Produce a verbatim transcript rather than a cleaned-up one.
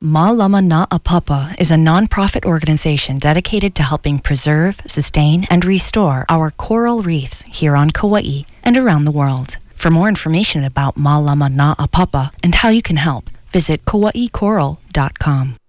Malama Na'apapa is a nonprofit organization dedicated to helping preserve, sustain, and restore our coral reefs here on Kauai and around the world. For more information about Malama Na'apapa and how you can help, visit kauai coral dot com.